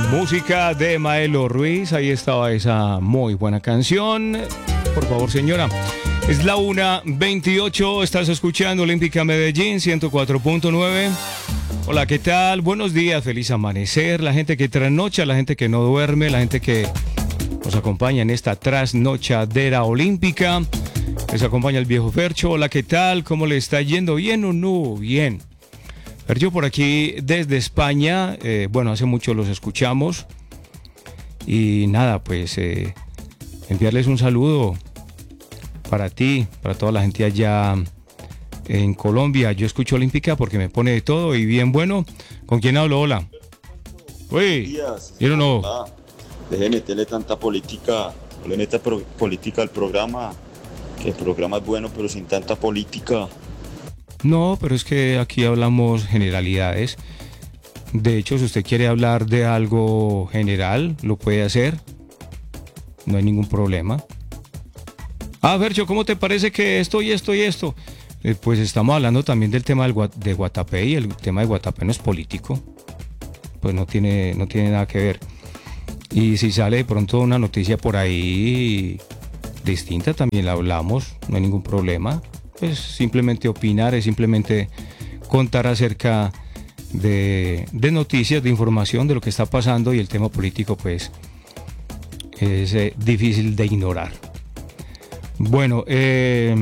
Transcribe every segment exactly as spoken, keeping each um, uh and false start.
Música de Maelo Ruiz, ahí estaba esa muy buena canción. Por favor, señora. Es la una veintiocho, estás escuchando Olímpica Medellín ciento cuatro punto nueve. Hola, ¿qué tal? Buenos días, feliz amanecer. La gente que trasnocha, la gente que no duerme, la gente que nos acompaña en esta trasnochadera olímpica. Les acompaña el viejo Fercho. Hola, ¿qué tal? ¿Cómo le está yendo? ¿Bien o no? Bien. Fercho por aquí desde España. Eh, bueno, hace mucho los escuchamos. Y nada, pues eh, enviarles un saludo para ti, para toda la gente allá en Colombia. Yo escucho Olímpica porque me pone de todo y bien bueno. ¿Con quién hablo? Hola. Uy, ¿bien o no? Ah, deje de meterle tanta política, le mete pro- política al programa, que el programa es bueno, pero sin tanta política. No, pero es que aquí hablamos generalidades. De hecho, si usted quiere hablar de algo general, lo puede hacer. No hay ningún problema. Ah, Fercho, ¿cómo te parece que esto y esto y esto? Eh, pues estamos hablando también del tema del, Gua- de Guatapé, y el tema de Guatapé no es político. Pues no tiene, no tiene nada que ver. Y si sale de pronto una noticia por ahí distinta, también la hablamos, no hay ningún problema. Pues simplemente opinar, es simplemente contar acerca de, de noticias, de información, de lo que está pasando, y el tema político pues es eh, difícil de ignorar. Bueno, eh,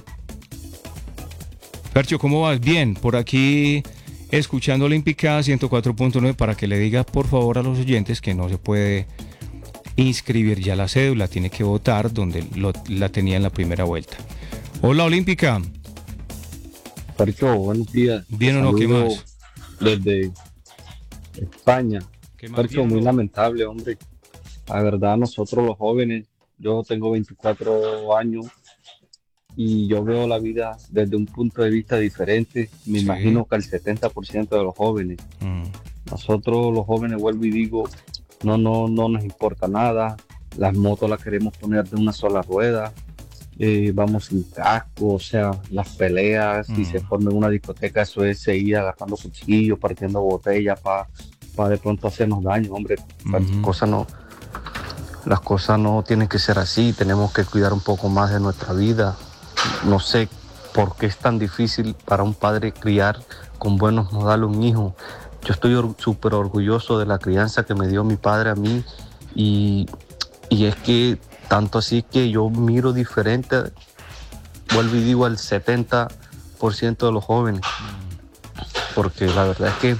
Fercho, ¿cómo vas? Bien, por aquí escuchando Olímpica ciento cuatro punto nueve para que le diga por favor a los oyentes que no se puede inscribir ya la cédula, tiene que votar donde lo, la tenía en la primera vuelta. Hola, Olímpica. Fercho, buenos días. ¿Bien o no? ¿Qué más? Desde España. ¿Qué más? Fercho, ¿Bien o muy no? lamentable, hombre. La verdad, nosotros los jóvenes, yo tengo veinticuatro años y yo veo la vida desde un punto de vista diferente. Me Sí. imagino que el setenta por ciento de los jóvenes. Mm, Nosotros los jóvenes, vuelvo y digo, no, no, no nos importa nada. Las motos las queremos poner de una sola rueda. Eh, vamos sin casco, o sea, las peleas, si Mm. se forma en una discoteca, eso es seguir agarrando cuchillos, partiendo botellas para pa de pronto hacernos daño, hombre. Las Ujú. cosas no, las cosas no tienen que ser así, tenemos que cuidar un poco más de nuestra vida. No sé por qué es tan difícil para un padre criar con buenos modales un hijo. Yo estoy or- súper orgulloso de la crianza que me dio mi padre a mí, y, y es que tanto así que yo miro diferente, vuelvo y digo, al setenta por ciento de los jóvenes, porque la verdad es que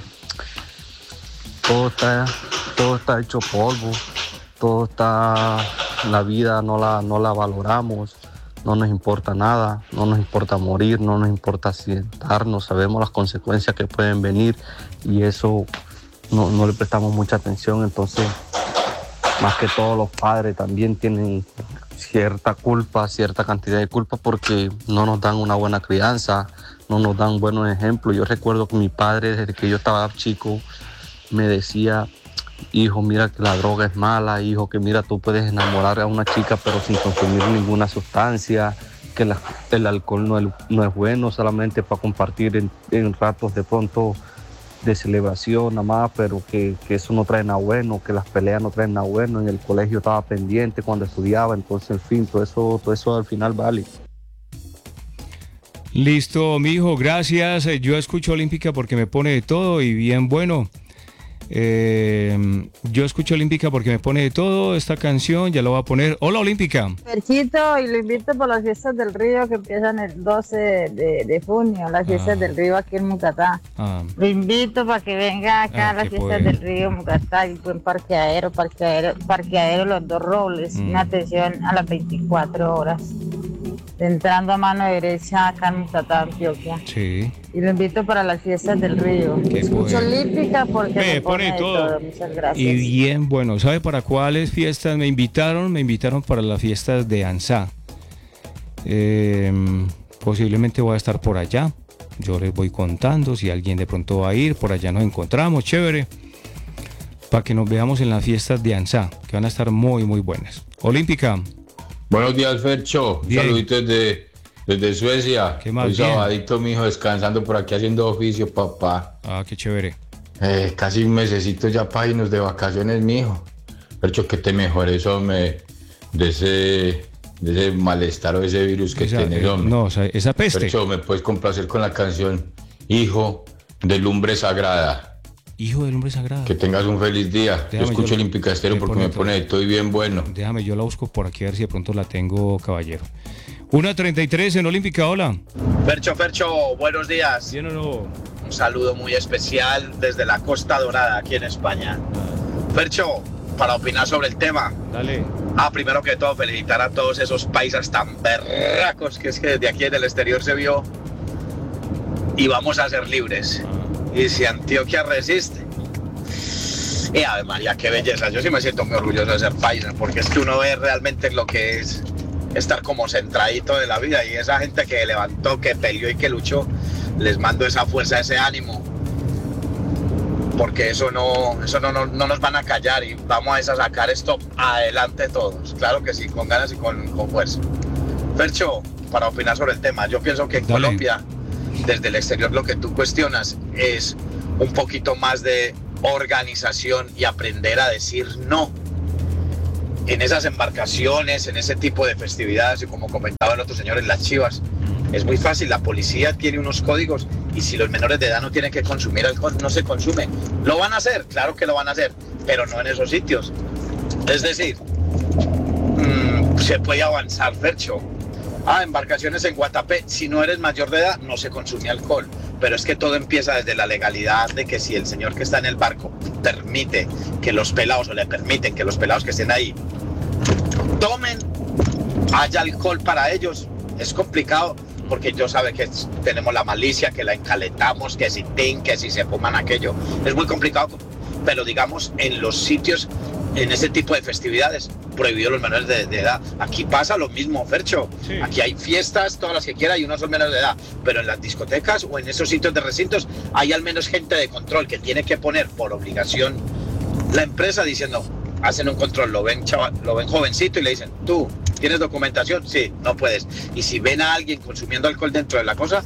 todo está, todo está hecho polvo, todo está, la vida no la, no la valoramos, no nos importa nada, no nos importa morir, no nos importa accidentarnos, sabemos las consecuencias que pueden venir y eso no, no le prestamos mucha atención. Entonces, más que todos los padres también tienen cierta culpa, cierta cantidad de culpa, porque no nos dan una buena crianza, no nos dan buenos ejemplos. Yo recuerdo que mi padre, desde que yo estaba chico, me decía: hijo, mira que la droga es mala, hijo, que mira, tú puedes enamorar a una chica pero sin consumir ninguna sustancia, que la- el alcohol no es, no es bueno, solamente para compartir en, en ratos de pronto de celebración nada más, pero que, que eso no trae nada bueno, que las peleas no traen nada bueno. En el colegio estaba pendiente cuando estudiaba, entonces, en fin, todo eso, todo eso al final vale. Listo, mijo, gracias. Eh, Yo escucho Olímpica porque me pone de todo y bien bueno. Eh, yo escucho Olímpica porque me pone de todo. Esta canción ya la voy a poner. Hola, Olímpica. Perchito, y lo invito por las fiestas del río que empiezan el doce de, de junio, las fiestas Ah. del río aquí en Mucatá. Ah, Lo invito para que venga acá Ah, a las qué fiestas poder. del río Mucatá, y buen parqueadero, parqueadero, parqueadero Los Dos Robles, Mm. una atención a las veinticuatro horas, entrando a mano derecha acá en Mucatá, Antioquia. sí. Y lo invito para las fiestas del río. Qué Escucho poder. Olímpica porque Me me, pone pone de todo. todo. Muchas gracias. Y bien bueno. ¿Sabe para cuáles fiestas me invitaron? Me invitaron para las fiestas de Ansá. Eh, posiblemente voy a estar por allá. Yo les voy contando si alguien de pronto va a ir. Por allá nos encontramos, chévere. Para que nos veamos en las fiestas de Ansá, que van a estar muy, muy buenas. Olímpica. Buenos días, Fercho. Un Bien. saludito desde, desde Suecia. ¿Qué más? Hoy Bien. sabadito, mijo, descansando por aquí haciendo oficio, papá. Ah, qué chévere. Eh, casi un mesecito ya para irnos de vacaciones, mijo. Fercho, que te mejores, hombre, de ese, de ese malestar o ese virus que Esa, tenés, eh, hombre. no, o sea, esa peste. Fercho, me puedes complacer con la canción Hijo de Lumbre Sagrada. Hijo del hombre sagrado. Que tengas un feliz día. Déjame, yo escucho yo- Olímpica Estéreo me porque pone me todo. pone de todo y bien bueno. Déjame, yo la busco por aquí a ver si de pronto la tengo, caballero. una treinta y tres en Olímpica, hola. Fercho, Fercho, buenos días. ¿Bien o no? Un saludo muy especial desde la Costa Dorada, aquí en España. Fercho, para opinar sobre el tema. Dale. Ah, primero que todo, felicitar a todos esos paisas tan berracos que es que desde aquí en el exterior se vio. Y vamos a ser libres. Y si Antioquia resiste. Y Ave María, qué belleza. Yo sí me siento muy orgulloso de ser paisa, porque es que uno ve realmente lo que es estar como centradito de la vida. Y esa gente que levantó, que peleó y que luchó, les mando esa fuerza, ese ánimo. Porque eso no, eso no, no, no nos van a callar y vamos a sacar esto adelante todos. Claro que sí, con ganas y con, con fuerza. Fercho, para opinar sobre el tema, yo pienso que en Dale. Colombia, desde el exterior, lo que tú cuestionas es un poquito más de organización y aprender a decir no. En esas embarcaciones, en ese tipo de festividades, y como comentaba el otro señor, en las chivas, es muy fácil. La policía tiene unos códigos y si los menores de edad no tienen que consumir alcohol, no se consume. ¿Lo van a hacer? Claro que lo van a hacer, pero no en esos sitios. Es decir, mmm, se puede avanzar, Fercho. Ah, embarcaciones en Guatapé, si no eres mayor de edad, no se consume alcohol. Pero es que todo empieza desde la legalidad de que si el señor que está en el barco permite que los pelados, o le permiten que los pelados que estén ahí tomen, haya alcohol para ellos. Es complicado porque yo sabe que tenemos la malicia, que la encalentamos, que si tin, que si se fuman aquello. Es muy complicado, pero digamos en los sitios, en ese tipo de festividades, prohibido los menores de, de edad. Aquí pasa lo mismo, Fercho. Sí. Aquí hay fiestas, todas las que quiera, y unos son menores de edad. Pero en las discotecas o en esos sitios de recintos hay al menos gente de control que tiene que poner por obligación la empresa diciendo, hacen un control, lo ven, chaval, lo ven jovencito y le dicen, tú, ¿tienes documentación? Sí, no puedes. Y si ven a alguien consumiendo alcohol dentro de la cosa,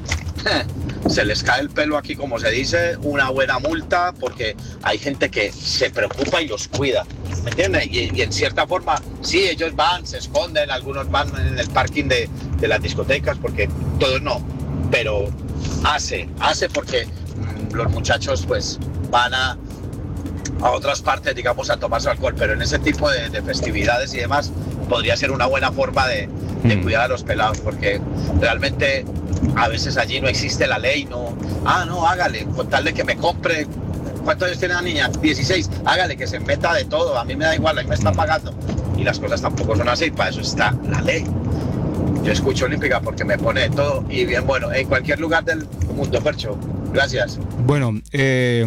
se les cae el pelo aquí, como se dice, una buena multa, porque hay gente que se preocupa y los cuida, ¿me entiendes? Y, y en cierta forma, sí, ellos van, se esconden, algunos van en el parking de, de las discotecas, porque todos no, pero hace, hace porque mmm, los muchachos pues van a, a otras partes, digamos, a tomar su alcohol, pero en ese tipo de, de festividades y demás, podría ser una buena forma de, de Mm. cuidar a los pelados, porque realmente a veces allí no existe la ley, no, ah, no, hágale, con tal de que me compre, ¿cuántos años tiene la niña? dieciséis, hágale, que se meta de todo, a mí me da igual, a mí me está pagando, y las cosas tampoco son así, para eso está la ley. Yo escucho Olímpica porque me pone de todo, y bien, bueno, en cualquier lugar del mundo, Fercho, gracias. Bueno, eh,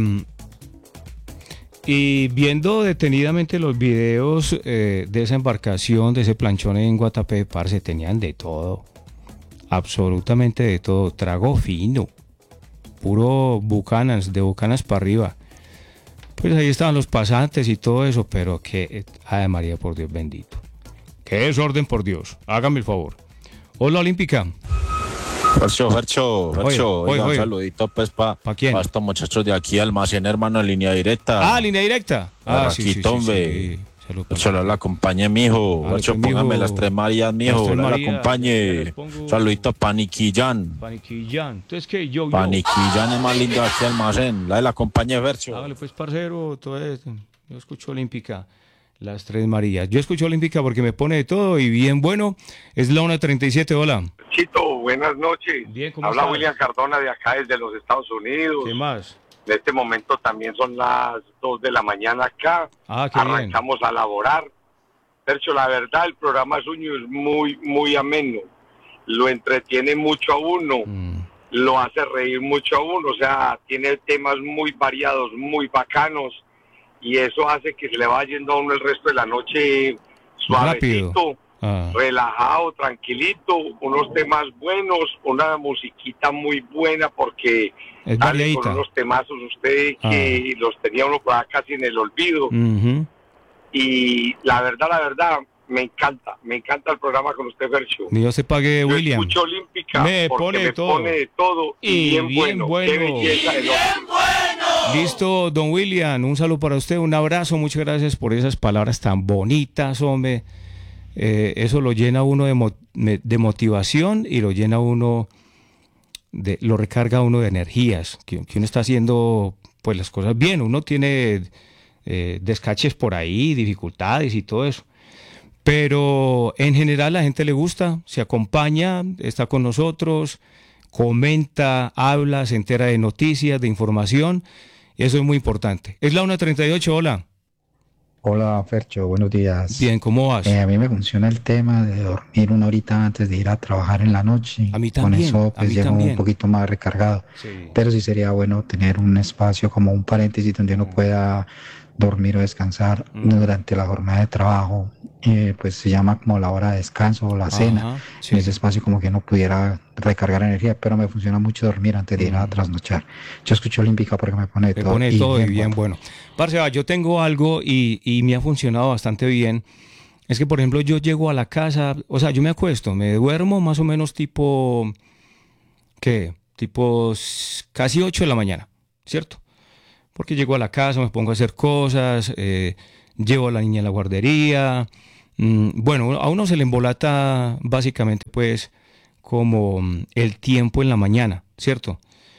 y viendo detenidamente los videos eh, de esa embarcación, de ese planchón en Guatapé, parce, tenían de todo. Absolutamente de todo. Trago fino. Puro bucanas, de bucanas para arriba. Pues ahí estaban los pasantes y todo eso, pero que... Ay, María, por Dios bendito. Qué desorden, por Dios. Hágame el favor. Hola, Olímpica. Fercho, Fercho, Fercho, Oye, oye, oiga, un oye. saludito pues para ¿Pa quién? pa estos muchachos de aquí, Almacén, hermano, en línea directa. Ah, línea directa. Ah, sí, sí, sí, Barraquito, sí, hombre. sí. Salud, Fercho, la, la acompañe, mijo. Dale, Fercho, pues, mijo. póngame las tres Marías, Las mijo. tres La, la Marías, ya acompañe. les pongo- Saludito para Niquillán. Paniquillán. Entonces, ¿qué? Yo, yo. Paniquillán es más lindo aquí, Almacén. La de la acompañe, Fercho. Hágale pues, parcero, todo esto. Yo escucho Olímpica, las tres Marías. Yo escucho Olímpica porque me pone de todo y bien bueno. Es la una treinta y siete, hola. Chito, buenas noches. Bien, ¿cómo Habla estás? William Cardona de acá desde los Estados Unidos. ¿Qué más? En este momento también son las dos de la mañana acá. Ah, qué bien. Arrancamos a laborar. Percho, la verdad, el programa suyo es muy, muy ameno. Lo entretiene mucho a uno. Mm. Lo hace reír mucho a uno. O sea, tiene temas muy variados, muy bacanos. Y eso hace que se le vaya yendo a uno el resto de la noche suavecito. Rápido. Ah. Relajado, tranquilito, unos temas buenos, una musiquita muy buena porque Es sale variadita. con unos temazos usted que los tenía uno por acá casi en el olvido. Ujú. Y la verdad, la verdad, me encanta, me encanta el programa con usted, Fercho. Dios se pague, Yo William. escucho Olímpica Me porque pone me todo. pone de todo y, Y bien, bien bueno. bueno. Qué belleza de hombre. Listo, don William, un saludo para usted, un abrazo, muchas gracias por esas palabras tan bonitas, hombre. Eh, eso lo llena a uno de, mo- de motivación y lo llena a uno, de, lo recarga a uno de energías, que, que uno está haciendo pues las cosas bien, uno tiene eh, descaches por ahí, dificultades y todo eso. Pero en general a la gente le gusta, se acompaña, está con nosotros, comenta, habla, se entera de noticias, de información. Eso es muy importante. Es la una treinta y ocho, hola. Hola Fercho, buenos días. Bien, ¿cómo vas? Eh, a mí me funciona el tema de dormir una horita antes de ir a trabajar en la noche. A mí también, Con eso a pues mí llego también. un poquito más recargado. Sí. Pero sí sería bueno tener un espacio como un paréntesis donde uno pueda dormir o descansar Mm. durante la jornada de trabajo. Eh, pues se llama como la hora de descanso o la cena. Ajá, sí. En ese espacio como que uno pudiera recargar energía, pero me funciona mucho dormir antes de ir a trasnochar. Yo escucho Olímpica porque me pone de Me todo. pone y todo y bien bien bueno. Parce, va, yo tengo algo y, y me ha funcionado bastante bien. Es que, por ejemplo, yo llego a la casa, o sea, yo me acuesto, me duermo más o menos tipo, ¿qué? Tipo s- casi ocho de la mañana, ¿cierto? Porque llego a la casa, me pongo a hacer cosas, eh, llevo a la niña a la guardería. Mm, bueno, a uno se le embolata básicamente, pues, como mm, el tiempo en la mañana, ¿cierto?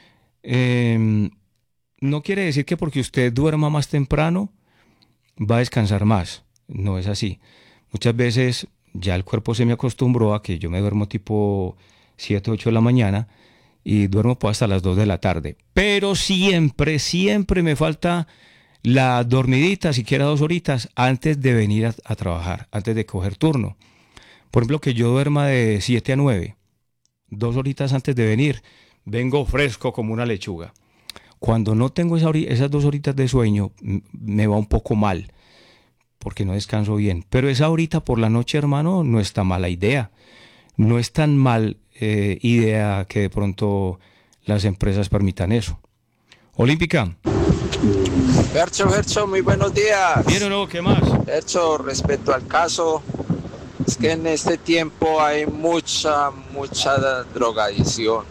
Em, no quiere decir que porque usted duerma más temprano va a descansar más. No es así. Muchas veces ya el cuerpo se me acostumbró a que yo me duermo tipo siete, ocho de la mañana y duermo pues hasta las dos de la tarde. Pero siempre, siempre me falta la dormidita, siquiera dos horitas antes de venir a, a trabajar, antes de coger turno. Por ejemplo, que yo duerma de siete a nueve, dos horitas antes de venir, vengo fresco como una lechuga. Cuando no tengo esa hori- esas dos horitas de sueño, m- me va un poco mal, porque no descanso bien. Pero esa horita por la noche, hermano, no está mala idea. No es tan mal eh, idea que de pronto las empresas permitan eso. Olímpica. Fercho, Fercho, muy buenos días. ¿Bien o no? ¿Qué más? Fercho, respecto al caso, es que en este tiempo hay mucha, mucha drogadicción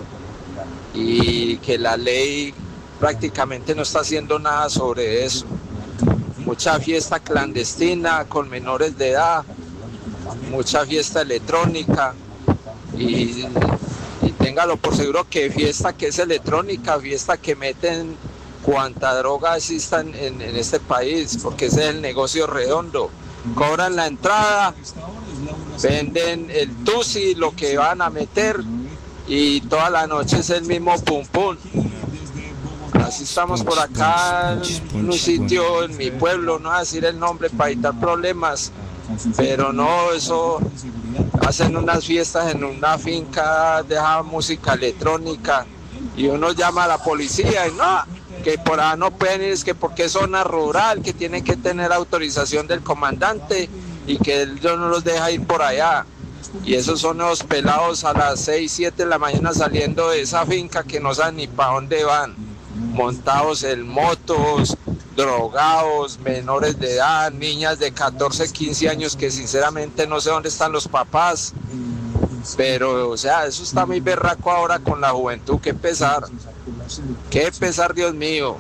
y que la ley prácticamente no está haciendo nada sobre eso. Mucha fiesta clandestina con menores de edad, mucha fiesta electrónica y, y téngalo por seguro que fiesta que es electrónica, fiesta que meten cuanta droga exista en, en, en este país, porque ese es el negocio redondo. Cobran la entrada, venden el tusi, lo que van a meter y toda la noche es el mismo pum pum. Así estamos por acá en un sitio en mi pueblo, no voy a decir el nombre para evitar problemas, pero no, eso hacen unas fiestas en una finca, dejan música electrónica y uno llama a la policía y no, que por ahí no pueden ir, es que porque es zona rural, que tienen que tener autorización del comandante y que él no los deja ir por allá. Y esos son los pelados a las seis, siete de la mañana saliendo de esa finca que no saben ni para dónde van, montados en motos, drogados, menores de edad, niñas de catorce, quince años que sinceramente no sé dónde están los papás. Pero, o sea, eso está muy berraco ahora con la juventud, qué pesar, qué pesar, Dios mío.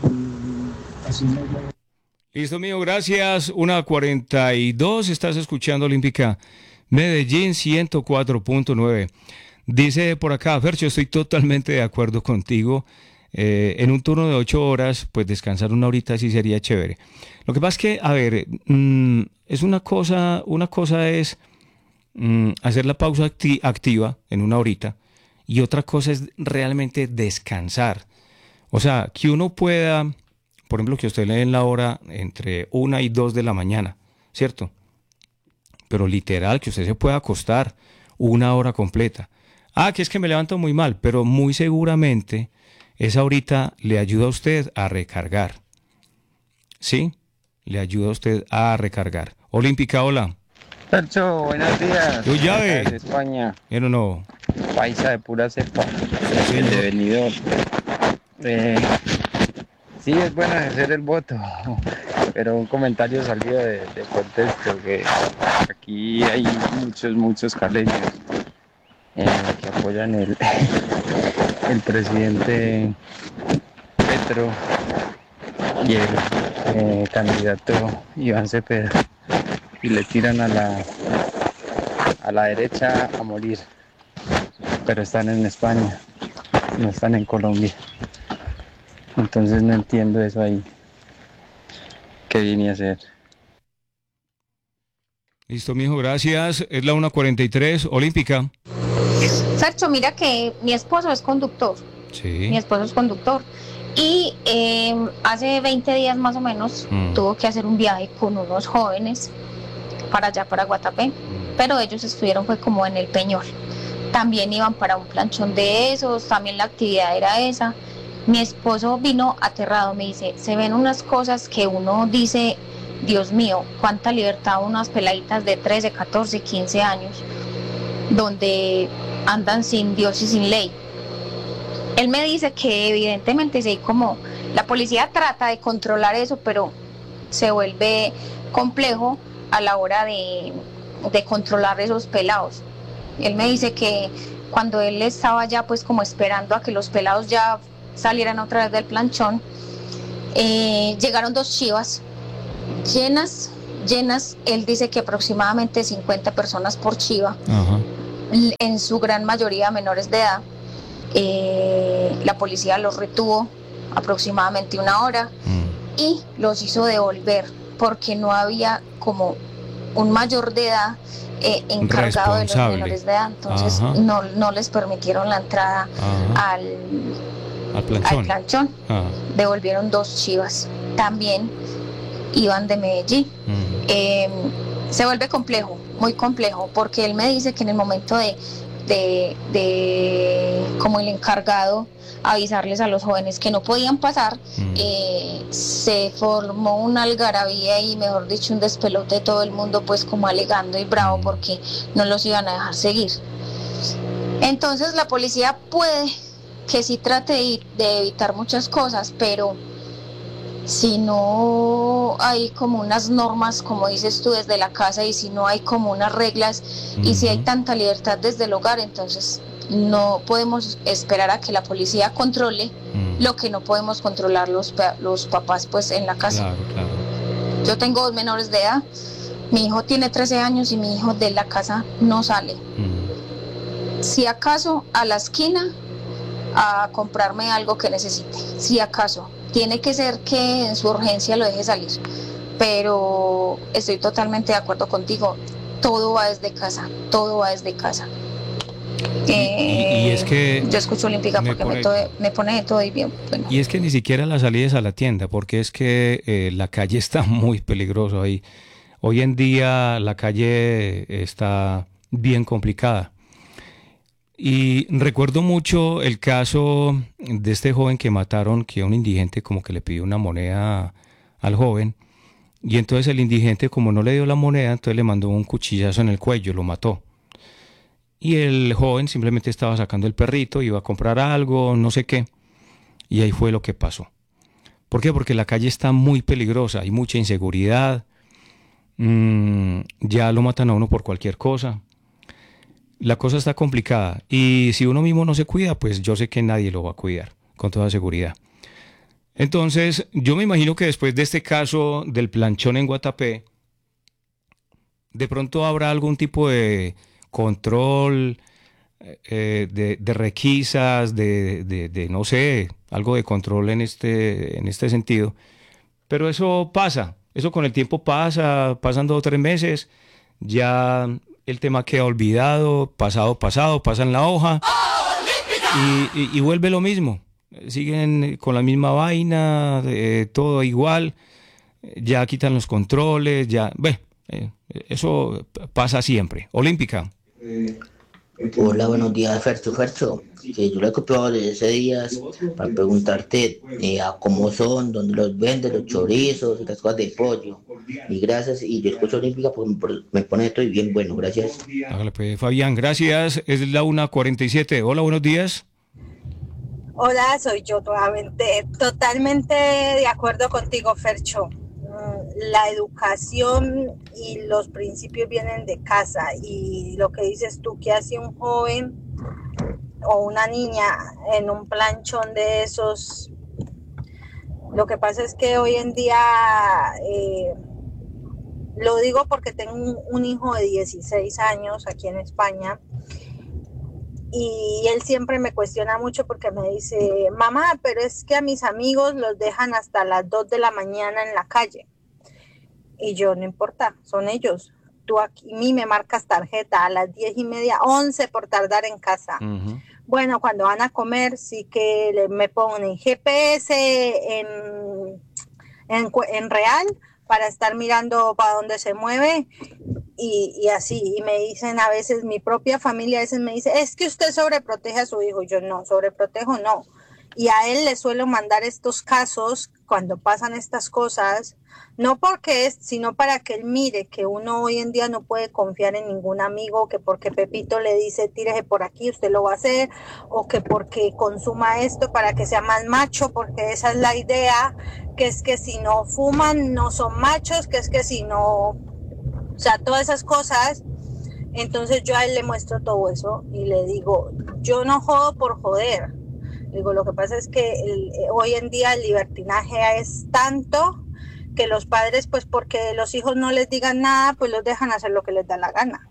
Listo, mío, gracias. Una cuarenta y dos, estás escuchando Olímpica Medellín ciento cuatro punto nueve. Dice por acá, Fercho, estoy totalmente de acuerdo contigo. Eh, en un turno de ocho horas, pues descansar una horita sí sería chévere. Lo que pasa es que, a ver, mmm, es una cosa, una cosa es mmm, hacer la pausa acti- activa en una horita y otra cosa es realmente descansar. O sea, que uno pueda, por ejemplo, que usted lee en la hora entre una y dos de la mañana, ¿cierto? Pero literal, que usted se pueda acostar una hora completa. Ah, que es que me levanto muy mal, pero muy seguramente esa horita le ayuda a usted a recargar. ¿Sí? Le ayuda a usted a recargar. Olímpica, hola. Fercho, buenos días. Yo llave. Desde España. ¿Pero no? Paisa de pura cepa. El de Benidorm. Eh, sí, es bueno ejercer el voto. pero un comentario salido de, de contexto, que aquí hay muchos, muchos caleños eh, que apoyan el, el presidente Petro y el eh, candidato Iván Cepeda, y le tiran a la, a la derecha a morir, pero están en España, no están en Colombia. Entonces no entiendo eso ahí. ¿Qué vine a hacer? Listo, mijo, gracias. Es la una cuarenta y tres, Olímpica. Fercho, mira que mi esposo es conductor. Sí. Mi esposo es conductor. Y eh, hace veinte días más o menos mm. tuvo que hacer un viaje con unos jóvenes para allá, para Guatapé. Mm. Pero ellos estuvieron fue como en el Peñol. También iban para un planchón de esos, también la actividad era esa. Mi esposo vino aterrado, me dice, se ven unas cosas que uno dice, Dios mío, cuánta libertad, unas peladitas de trece, catorce, quince años, donde andan sin Dios y sin ley. Él me dice que evidentemente sí, como la policía trata de controlar eso, pero se vuelve complejo a la hora de, de controlar esos pelados. Él me dice que cuando él estaba ya pues como esperando a que los pelados ya salieran otra vez del planchón, eh, llegaron dos chivas llenas, llenas, él dice que aproximadamente cincuenta personas por chiva. Ajá. En su gran mayoría menores de edad. Eh, la policía los retuvo aproximadamente una hora mm. y los hizo devolver porque no había como un mayor de edad eh, encargado de los menores de edad, entonces no, no les permitieron la entrada Ajá. al al planchón, al planchón. Devolvieron dos chivas, también iban de Medellín. Mm. Eh, se vuelve complejo, muy complejo, porque él me dice que en el momento de, de, de como el encargado, avisarles a los jóvenes que no podían pasar, mm. eh, se formó una algarabía y mejor dicho un despelote de todo el mundo pues como alegando y bravo porque no los iban a dejar seguir. Entonces la policía puede que sí trate de, de evitar muchas cosas, pero si no hay como unas normas, como dices tú, desde la casa, y si no hay como unas reglas, uh-huh. y si hay tanta libertad desde el hogar, entonces no podemos esperar a que la policía controle uh-huh. lo que no podemos controlar los, los papás pues en la casa. Claro, claro. Yo tengo dos menores de edad, mi hijo tiene trece años y mi hijo de la casa no sale. Uh-huh. Si acaso a la esquina a comprarme algo que necesite, si acaso. Tiene que ser que en su urgencia lo deje salir, pero estoy totalmente de acuerdo contigo, todo va desde casa, todo va desde casa. Y, eh, y, y es que yo escucho Olímpica porque me, pone, me, me pone de todo y bien. Bueno. Y es que ni siquiera la salida es a la tienda, porque es que eh, la calle está muy peligrosa ahí. Hoy en día la calle está bien complicada. Y recuerdo mucho el caso de este joven que mataron, que un indigente como que le pidió una moneda al joven, y entonces el indigente, como no le dio la moneda, entonces le mandó un cuchillazo en el cuello, lo mató. Y el joven simplemente estaba sacando el perrito, iba a comprar algo, no sé qué, y ahí fue lo que pasó. ¿Por qué? Porque la calle está muy peligrosa, hay mucha inseguridad, mmm, ya lo matan a uno por cualquier cosa. La cosa está complicada y si uno mismo no se cuida, pues yo sé que nadie lo va a cuidar, con toda seguridad. Entonces, yo me imagino que después de este caso del planchón en Guatapé, de pronto habrá algún tipo de control, eh, de, de requisas, de, de, de, no sé, algo de control en este, en este sentido. Pero eso pasa, eso con el tiempo pasa, pasan dos o tres meses, ya el tema queda olvidado, pasado, pasado, pasan la hoja y, y, y vuelve lo mismo. Siguen con la misma vaina, eh, todo igual, ya quitan los controles, ya, bueno, eh, eso pasa siempre. Olímpica. Hola, buenos días, Fercho, Fercho. Eh, yo le he copiado desde ese día para preguntarte eh, a cómo son, dónde los venden, los chorizos y las cosas de pollo. Y gracias, y yo escucho Olímpica porque me pone esto y bien bueno, gracias. Hágale pues, Fabián, gracias. Es la una cuarenta y siete. Hola, buenos días. Hola, soy yo nuevamente, totalmente de acuerdo contigo, Fercho. la educación y los principios vienen de casa, y lo que dices tú, que hace un joven o una niña en un planchón de esos, lo que pasa es que hoy en día, eh, lo digo porque tengo un, un hijo de dieciséis años aquí en España, y él siempre me cuestiona mucho porque me dice, mamá, pero es que a mis amigos los dejan hasta las dos de la mañana en la calle. Y yo, no importa, son ellos. Tú aquí, a mí me marcas tarjeta a las diez y media, once por tardar en casa. Uh-huh. Bueno, cuando van a comer, sí que le, me ponen G P S en, en, en real para estar mirando para dónde se mueve. Y, y así, y me dicen a veces, mi propia familia a veces me dice, es que usted sobreprotege a su hijo. Yo no, sobreprotejo no. Y a él le suelo mandar estos casos cuando pasan estas cosas, no porque es, sino para que él mire que uno hoy en día no puede confiar en ningún amigo, que porque Pepito le dice tírese por aquí, usted lo va a hacer, o que porque consuma esto para que sea más macho, porque esa es la idea, que es que si no fuman no son machos, que es que si no... O sea, todas esas cosas. Entonces yo a él le muestro todo eso y le digo, yo no jodo por joder. Digo, lo que pasa es que el, hoy en día el libertinaje es tanto que los padres, pues porque los hijos no les digan nada, pues los dejan hacer lo que les da la gana.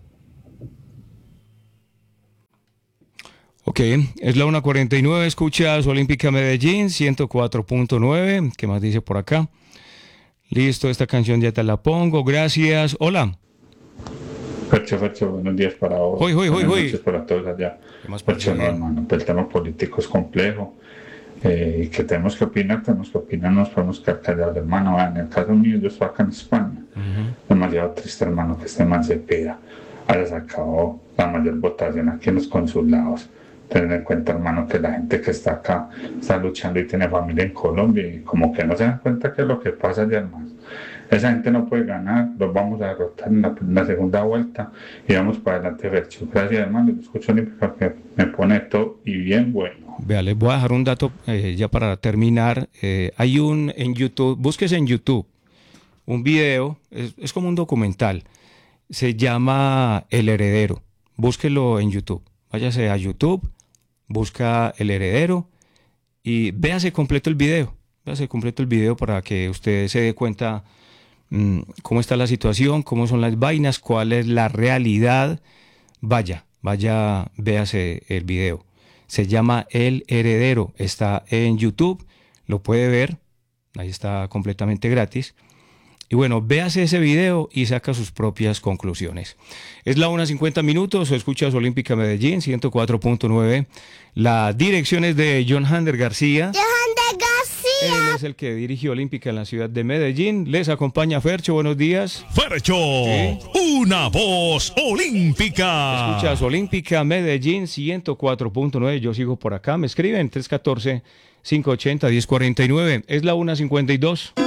Ok, es la una cuarenta y nueve, escuchas Olímpica Medellín, ciento cuatro punto nueve. ¿Qué más dice por acá? Listo, esta canción ya te la pongo, gracias. Hola. Fercho, Fercho, buenos días para vos. Hoy, hoy, hoy, buenas hoy. noches para todos allá. Más Fercho, no, hermano, el tema político es complejo. Eh, y que tenemos que opinar, tenemos que opinar, no nos podemos quedar callados, hermano. En el caso mío, yo estoy acá en España. Uh-huh. Demasiado triste, hermano, que este man se pida. Haya sacado la mayor votación aquí en los consulados. Tener en cuenta, hermano, que la gente que está acá está luchando y tiene familia en Colombia y como que no se dan cuenta que es lo que pasa allá, hermano. Esa gente no puede ganar, los vamos a derrotar en la, en la segunda vuelta y vamos para adelante, Fercho. Gracias, hermano. Yo escucho Olímpica que me pone todo y bien bueno. Vea, les voy a dejar un dato eh, ya para terminar. Eh, hay un en YouTube, búsquese en YouTube, un video, es, es como un documental, se llama El Heredero. Búsquelo en YouTube. Váyase a YouTube, busca El Heredero y véase completo el video. Véase completo el video para que usted se dé cuenta mmm, cómo está la situación, cómo son las vainas, cuál es la realidad. Vaya, vaya, véase el video. Se llama El Heredero, está en YouTube, lo puede ver, ahí está completamente gratis. Y bueno, véase ese video y saca sus propias conclusiones. Es la una cincuenta minutos, escuchas Olímpica Medellín, ciento cuatro punto nueve. La dirección es de John Hander García. John Hander García. Él es el que dirigió Olímpica en la ciudad de Medellín. Les acompaña Fercho, buenos días. Fercho, ¿sí? Una voz olímpica. Escuchas Olímpica Medellín, ciento cuatro punto nueve. Yo sigo por acá, me escriben tres uno cuatro, cinco ocho cero, uno cero cuatro nueve. Es la una cincuenta y dos.